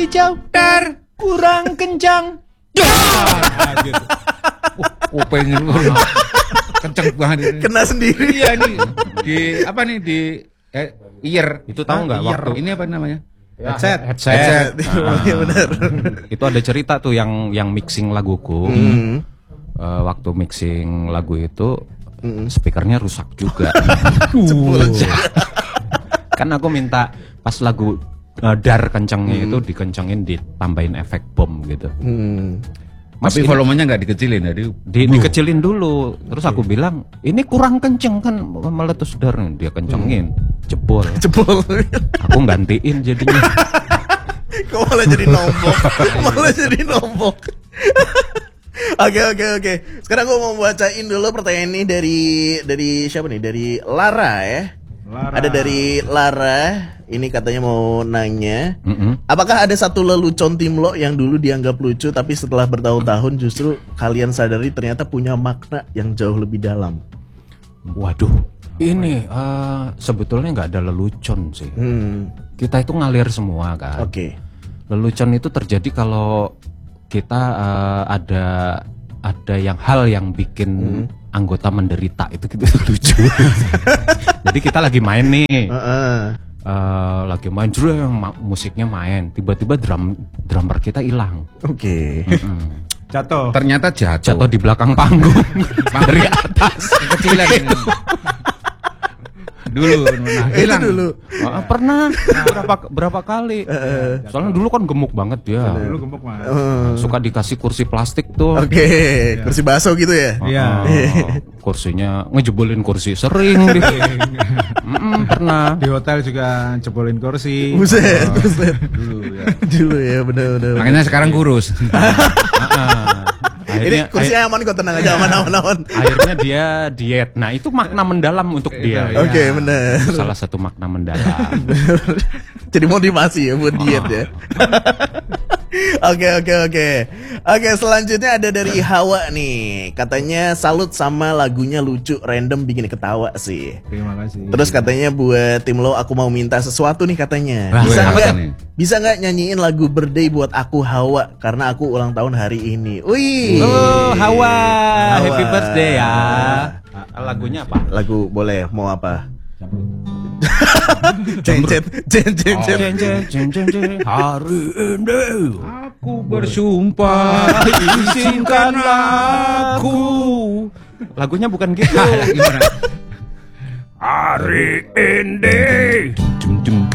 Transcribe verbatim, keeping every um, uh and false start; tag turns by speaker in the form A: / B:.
A: hijau, dar, kurang kencang.
B: Nah, gitu. Oh, pengen kenceng banget.
C: Kena sendiri.
B: Iya nih di apa nih di eh, ear.
D: Itu tahu nggak
B: ear.
D: waktu
B: Ini apa namanya?
A: Headset.
D: headset.
C: Headset. Iya benar.
D: Itu ada cerita tuh yang yang mixing laguku.
C: Hmm.
D: Uh, waktu mixing lagu itu
C: Hmm.
D: speakernya rusak juga. Kan aku minta pas lagu uh, dar kencengnya
C: Hmm.
D: itu dikencengin ditambahin efek bom gitu.
C: Hmm.
D: Mas,
B: Tapi
D: ini-
B: volumenya nggak dikecilin jadi
D: Di, dikecilin dulu. Terus aku bilang, ini kurang kenceng kan meletus dar. Dia kencengin, jebol.
C: Jebol.
D: Aku gantiin jadinya.
C: Kok malah jadi nombok? Malah jadi nombok. Oke oke oke. Sekarang gue mau bacain dulu pertanyaan ini dari dari siapa nih? Dari Lara ya.
A: Lara.
C: Ada dari Lara. Ini katanya mau nanya,
D: Mm-mm.
C: apakah ada satu lelucon tim lo yang dulu dianggap lucu tapi setelah bertahun-tahun justru kalian sadari ternyata punya makna yang jauh lebih dalam?
D: Waduh, ini eh, sebetulnya nggak ada lelucon sih.
C: Hmm.
D: Kita itu ngalir semua kan.
C: Oke.
D: Lelucon itu terjadi kalau kita eh, ada ada yang hal yang bikin anggota menderita itu gitu lucu. Jadi kita lagi main nih.
C: Heeh.
D: Eh, lagi main drum, ma- musiknya main, tiba-tiba drum drummer kita hilang.
C: Oke.
D: Mm.
A: Jatuh.
B: ternyata jatuh.
D: Jatuh di belakang panggung dari atas.
B: Kecilan ini. Dulu nah,
C: Itu
B: hilang.
C: dulu.
D: Ah, pernah berapa berapa kali. Soalnya dulu kan gemuk banget dia.
A: Dulu gemuk mah.
D: Suka dikasih kursi plastik tuh.
C: Oke, kursi baso gitu ya?
A: Iya.
D: Ah, kursinya ngejebolin kursi sering deh. Mm-mm, pernah.
A: Di hotel juga jebolin kursi.
C: Buset, buset.
B: Dulu ya.
C: Dulu ya, bener-bener.
B: Makanya sekarang kurus.
D: Ah,
C: Ini
D: akhirnya,
C: kursinya aman kok, tenang aja, aman, aman, aman.
D: akhirnya dia diet. Nah itu makna mendalam untuk dia.
C: Oke, bener.
D: Itu salah satu makna mendalam.
C: Jadi motivasi ya buat diet ya. Oke oke oke. Oke, selanjutnya ada dari Hawa nih. Katanya salut sama lagunya lucu, random, bikin ketawa sih.
A: Terima kasih.
C: Terus katanya buat tim lo, aku mau minta sesuatu nih katanya.
D: Wah,
C: Bisa
B: apa
C: nggak?
B: nih?
C: Bisa nggak nyanyiin lagu birthday buat aku Hawa karena aku ulang tahun hari ini. Wih.
D: Oh Hawa,
C: Hawa.
D: happy birthday ya. Lagunya apa?
C: Lagu boleh, mau apa? Cencet, cencet,
D: Jeng
C: cencet.
D: jeng jeng jeng jeng. Hari ini
B: Aku bersumpah
D: izinkan aku. Lagunya bukan gitu.
B: gimana?
D: Hari ini. Jeng jeng